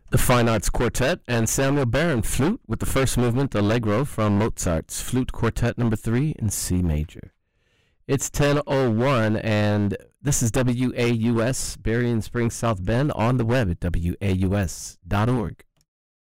The Fine Arts Quartet and Samuel Baron flute with the first movement Allegro from Mozart's Flute Quartet No. 3 in C major. It's 10:01 and this is WAUS, Berrien Springs, South Bend, on the web at waus.org.